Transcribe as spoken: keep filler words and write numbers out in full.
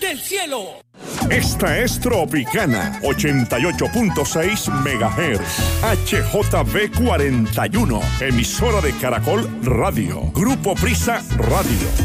del cielo. Esta es Tropicana, ochenta y ocho punto seis megahertz. H J B cuarenta y uno, emisora de Caracol Radio. Grupo Prisa Radio.